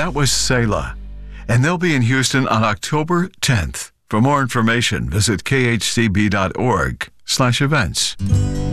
That was Selah. And they'll be in Houston on October 10th. For more information, visit khcb.org/events.